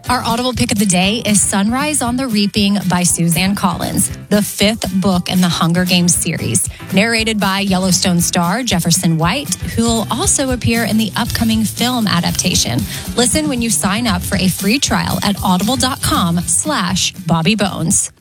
Our Audible pick of the day is Sunrise on the Reaping by Suzanne Collins, the fifth book in the Hunger Games series, narrated by Yellowstone star Jefferson White, who will also appear in the upcoming film adaptation. Listen when you sign up for a free trial at audible.com/BobbyBones.